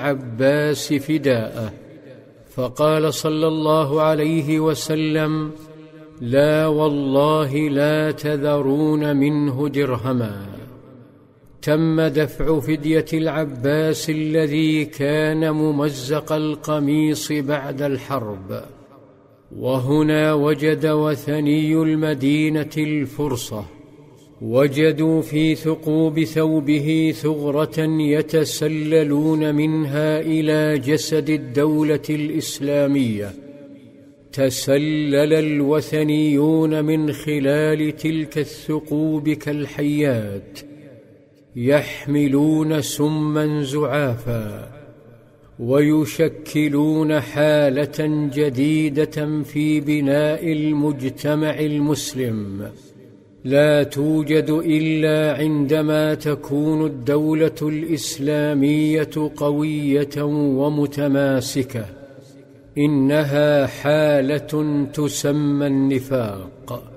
العباس فداءه. فقال صلى الله عليه وسلم: لا والله لا تذرون منه درهما. تم دفع فدية العباس الذي كان ممزق القميص بعد الحرب. وهنا وجد وثني المدينة الفرصة، وجدوا في ثقوب ثوبه ثغرة يتسللون منها إلى جسد الدولة الإسلامية. تسلل الوثنيون من خلال تلك الثقوب كالحيات، يحملون سما زعافا، ويشكلون حالة جديدة في بناء المجتمع المسلم لا توجد إلا عندما تكون الدولة الإسلامية قوية ومتماسكة. إنها حالة تسمى النفاق.